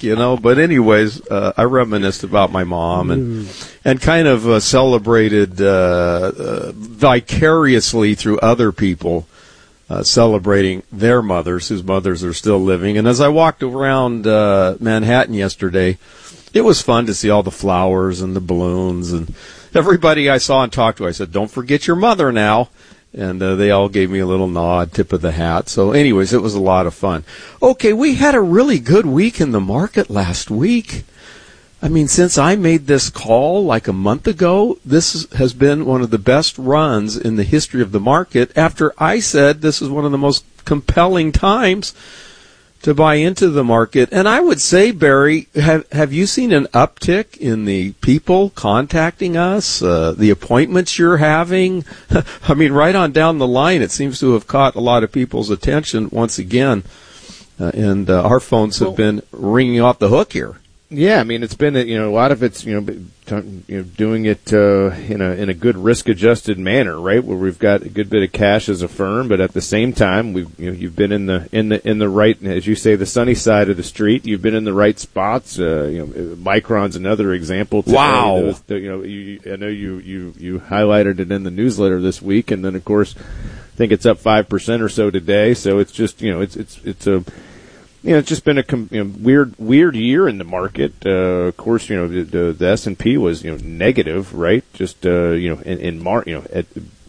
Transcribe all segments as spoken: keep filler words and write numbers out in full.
you know. But anyways, uh, I reminisced about my mom and and kind of uh, celebrated uh, uh, vicariously through other people uh, celebrating their mothers, whose mothers are still living. And as I walked around uh, Manhattan yesterday, it was fun to see all the flowers and the balloons and everybody I saw and talked to. I said, "Don't forget your mother now." And uh, they all gave me a little nod, tip of the hat. So anyways, it was a lot of fun. Okay, we had a really good week in the market last week. I mean, since I made this call like a month ago, this has been one of the best runs in the history of the market after I said this is one of the most compelling times to buy into the market. And I would say, Barry, have have you seen an uptick in the people contacting us, uh, the appointments you're having? I mean, right on down the line, it seems to have caught a lot of people's attention once again. Uh, and uh, our phones have been ringing off the hook here. Yeah, I mean, it's been, you know, a lot of it's, you know, you know doing it uh, in a in a good risk-adjusted manner, right, where we've got a good bit of cash as a firm, but at the same time, we've, you know, you've been in the in the in the right, as you say, the sunny side of the street. You've been in the right spots. Uh, you know, Micron's another example. Today. Wow. Those, the, you know, you, I know you, you you highlighted it in the newsletter this week, and then of course, I think it's up five percent or so today. So it's just, you know, it's it's it's a You know, it's just been a you know, weird, weird year in the market. Uh, of course, you know the, the S and P was you know negative, right? Just uh, you know in, in March, you know, at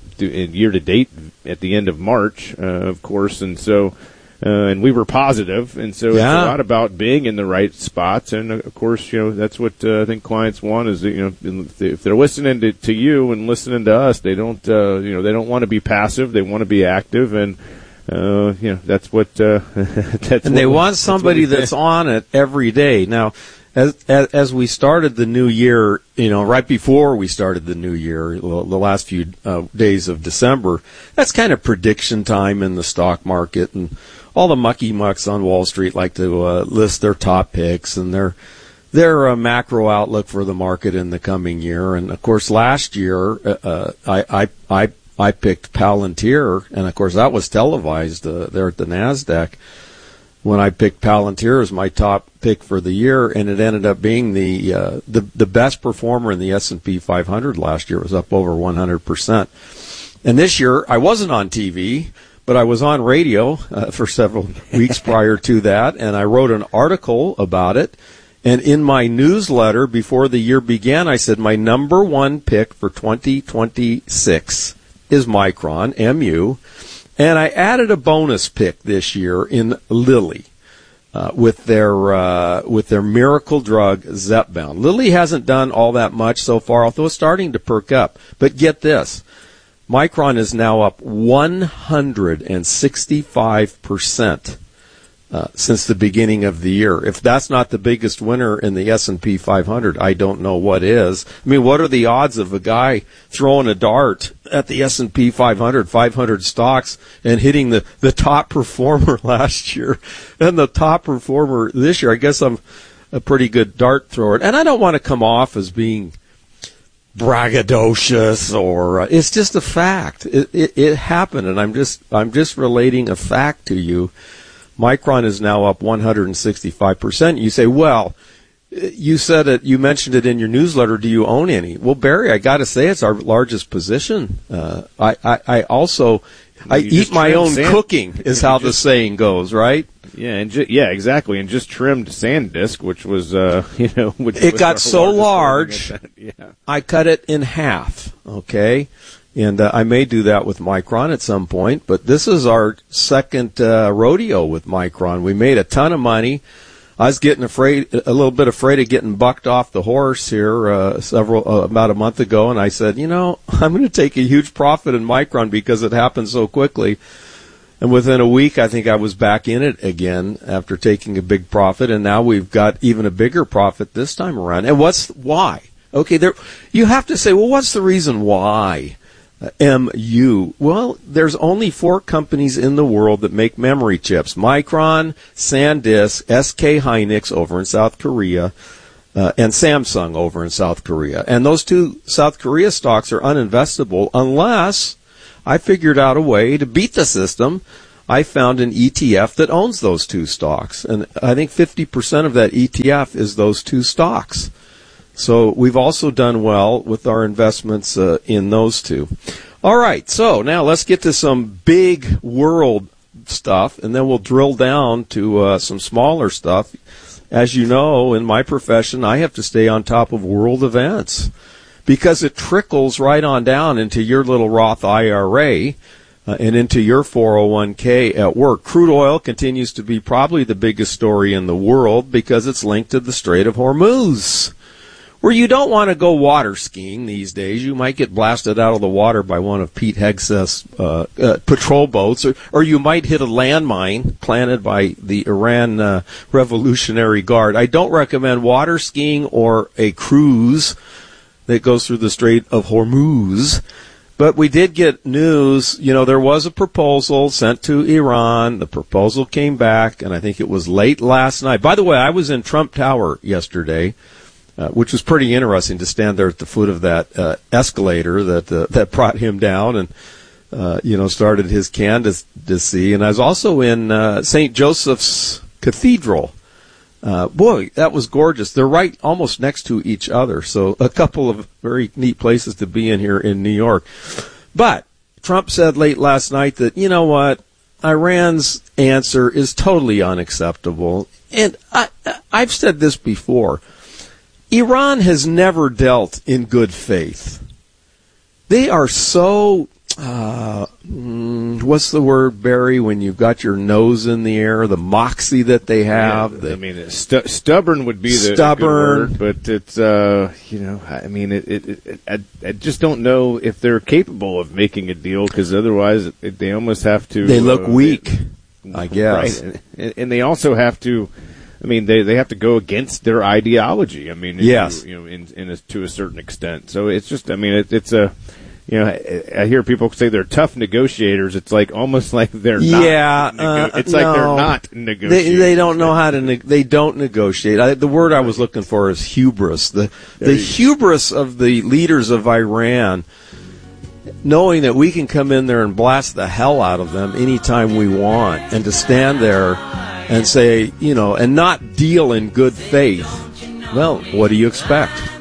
in year to date at the end of March, uh, of course, and so uh, and we were positive, and so yeah. it's a lot about being in the right spots, and uh, of course, you know that's what uh, I think clients want is you know if they're listening to, to you and listening to us, they don't uh, you know they don't want to be passive, they want to be active, and Uh, you know, that's what, uh, that's and what they we, want somebody that's, that's on it every day. Now, as, as, as we started the new year, you know, right before we started the new year, the last few uh, days of December, that's kind of prediction time in the stock market, and all the mucky mucks on Wall Street like to, uh, list their top picks and their, their uh, macro outlook for the market in the coming year. And of course, last year, uh, I, I, I, I picked Palantir, and of course that was televised uh, there at the NASDAQ when I picked Palantir as my top pick for the year, and it ended up being the uh, the, the best performer in the S and P five hundred last year. It was up over one hundred percent. And this year, I wasn't on T V, but I was on radio uh, for several weeks prior to that, and I wrote an article about it. And in my newsletter before the year began, I said my number one pick for twenty twenty-six is Micron, M U, and I added a bonus pick this year in Lilly uh, with their uh, with their miracle drug Zepbound. Lilly hasn't done all that much so far, although it's starting to perk up. But get this, Micron is now up one hundred sixty-five percent. Uh, since the beginning of the year. If that's not the biggest winner in the S and P five hundred, I don't know what is. I mean, what are the odds of a guy throwing a dart at the S and P five hundred, five hundred stocks and hitting the, the top performer last year and the top performer this year? I guess I'm a pretty good dart thrower. And I don't want to come off as being braggadocious or uh, it's just a fact. It, it, it happened, and I'm just I'm just relating a fact to you. Micron is now up one hundred sixty-five percent. You say, well, you said it, you mentioned it in your newsletter. Do you own any? Well, Barry, I got to say it's our largest position. Uh, I, I, I also, I you eat my own sand- cooking is how just, the saying goes, right? Yeah, and ju- yeah, exactly. And just trimmed SanDisk, which was, uh, you know, which it was got so large, yeah. I cut it in half. Okay. And uh, I may do that with Micron at some point, but this is our second uh, rodeo with Micron. We made a ton of money. I was getting afraid, a little bit afraid of getting bucked off the horse here uh, several uh, about a month ago, and I said, you know, I'm going to take a huge profit in Micron because it happened so quickly. And within a week, I think I was back in it again after taking a big profit, and now we've got even a bigger profit this time around. And what's why? Okay, there you have to say, well, what's the reason why? M U. Well, there's only four companies in the world that make memory chips. Micron, SanDisk, S K Hynix over in South Korea, uh, and Samsung over in South Korea. And those two South Korea stocks are uninvestable unless I figured out a way to beat the system I found an E T F that owns those two stocks. And I think fifty percent of that E T F is those two stocks. So we've also done well with our investments uh, in those two. All right, so now let's get to some big world stuff, and then we'll drill down to uh, some smaller stuff. As you know, in my profession, I have to stay on top of world events because it trickles right on down into your little Roth I R A uh, and into your four oh one k at work. Crude oil continues to be probably the biggest story in the world because it's linked to the Strait of Hormuz, where you don't want to go water skiing these days. You might get blasted out of the water by one of Pete Hegseth's uh, uh, patrol boats, or, or you might hit a landmine planted by the Iran uh, Revolutionary Guard. I don't recommend water skiing or a cruise that goes through the Strait of Hormuz. But we did get news. You know, there was a proposal sent to Iran. The proposal came back, and I think it was late last night. By the way, I was in Trump Tower yesterday. Uh, which was pretty interesting to stand there at the foot of that uh, escalator that uh, that brought him down and uh, you know started his candidacy. And I was also in uh, Saint Joseph's Cathedral. Uh, boy, that was gorgeous. They're right almost next to each other, so a couple of very neat places to be in here in New York. But Trump said late last night that, you know what, Iran's answer is totally unacceptable. And I, I've said this before. Iran has never dealt in good faith. They are so, uh, what's the word, Barry, when you've got your nose in the air, the moxie that they have. Yeah, the, I mean, stu- stubborn would be the stubborn, good word, but it's, uh, you know, I mean, it, it, it, I, I just don't know if they're capable of making a deal, because otherwise it, they almost have to. They look uh, weak, it, I guess. Right. And, and they also have to, I mean, they, they have to go against their ideology. I mean, yes. you, you know, in, in a, to a certain extent. So it's just, I mean, it, it's a, you know, I, I hear people say they're tough negotiators. It's like almost like they're not. Yeah, nego- uh, it's no. like they're not negotiating. They, they don't know how to. Ne- they don't negotiate. I, the word I was looking for is hubris. The the hubris of the leaders of Iran, knowing that we can come in there and blast the hell out of them anytime we want, and to stand there and say, you know, and not deal in good faith. Well, what do you expect?